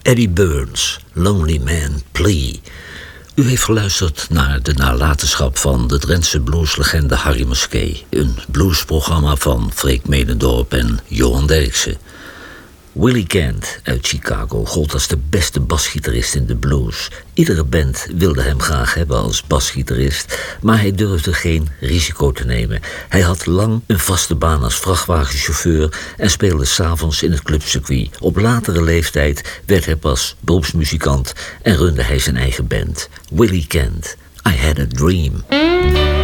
Eddie Burns, Lonely Man Plea. U heeft geluisterd naar de nalatenschap van de Drentse blueslegende Harry Musquet. Een bluesprogramma van Freek Medendorp en Johan Derksen. Willie Kent uit Chicago gold als de beste basgitarist in de blues. Iedere band wilde hem graag hebben als basgitarist, maar hij durfde geen risico te nemen. Hij had lang een vaste baan als vrachtwagenchauffeur en speelde 's avonds in het clubcircuit. Op latere leeftijd werd hij pas beroepsmuzikant en runde hij zijn eigen band. Willie Kent, I Had a Dream.